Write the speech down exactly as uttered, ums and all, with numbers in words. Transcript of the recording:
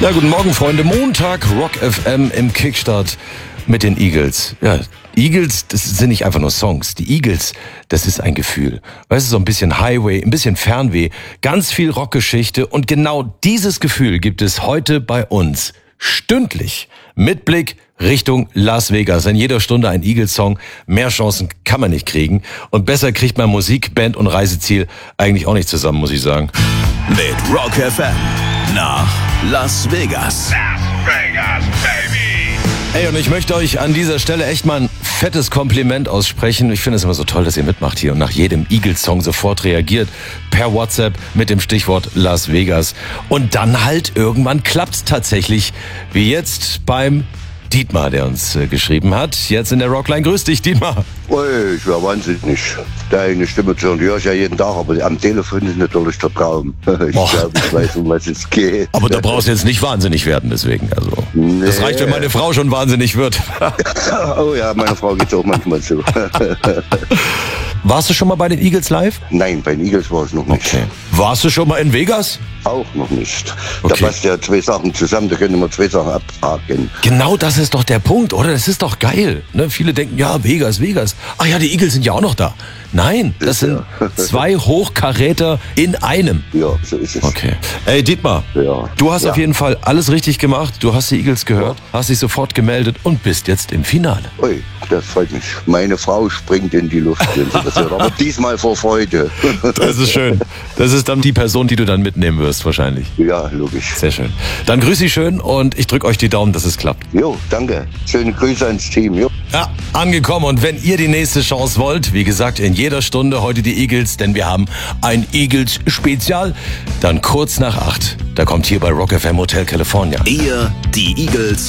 Ja, guten Morgen, Freunde. Montag, Rock F M im Kickstart mit den Eagles. Ja, Eagles, das sind nicht einfach nur Songs. Die Eagles, das ist ein Gefühl. Weißt du, so ein bisschen Highway, ein bisschen Fernweh, ganz viel Rockgeschichte. Und genau dieses Gefühl gibt es heute bei uns. Stündlich. Mit Blick Richtung Las Vegas. In jeder Stunde ein Eagles-Song. Mehr Chancen kann man nicht kriegen. Und besser kriegt man Musik, Band und Reiseziel eigentlich auch nicht zusammen, muss ich sagen. Mit Rock F M nach Las Vegas. Las Vegas, baby! Ey, und ich möchte euch an dieser Stelle echt mal ein fettes Kompliment aussprechen. Ich finde es immer so toll, dass ihr mitmacht hier und nach jedem Eagles-Song sofort reagiert. Per WhatsApp mit dem Stichwort Las Vegas. Und dann halt irgendwann klappt's tatsächlich. Wie jetzt beim Dietmar, der uns äh, geschrieben hat. Jetzt in der Rockline. Grüß dich, Dietmar. Ui, ich wäre wahnsinnig, deine Stimme zu hören. Die höre ich ja jeden Tag, aber am Telefon ist natürlich der Traum. Ich glaube, ich weiß, um was es geht. Aber du brauchst jetzt nicht wahnsinnig werden deswegen. Also, nee. Das reicht, wenn meine Frau schon wahnsinnig wird. Oh ja, meiner Frau geht's auch manchmal so. Warst du schon mal bei den Eagles live? Nein, bei den Eagles war ich noch nicht. Okay. Warst du schon mal in Vegas? Auch noch nicht. Okay. Da passt ja zwei Sachen zusammen, da können wir zwei Sachen abhaken. Genau das ist doch der Punkt, oder? Das ist doch geil. Ne? Viele denken, ja, Vegas, Vegas. Ach ja, die Eagles sind ja auch noch da. Nein, das sind zwei Hochkaräter in einem. Ja, so ist es. Okay. Ey, Dietmar, Ja. du hast Ja. auf jeden Fall alles richtig gemacht. Du hast die Eagles gehört, hast dich sofort gemeldet und bist jetzt im Finale. Ui, das freut mich. Meine Frau springt in die Luft, wenn sie das hört. Aber diesmal vor Freude. Das ist schön. Das ist dann die Person, die du dann mitnehmen wirst, wahrscheinlich. Ja, logisch. Sehr schön. Dann grüß dich schön und ich drücke euch die Daumen, dass es klappt. Jo, danke. Schöne Grüße ans Team. Jo. Ja, angekommen. Und wenn ihr die nächste Chance wollt, wie gesagt, in jeder Stunde heute die Eagles, denn wir haben ein Eagles-Spezial, dann kurz nach acht. Da kommt hier bei Rock F M Hotel California. Ihr, die Eagles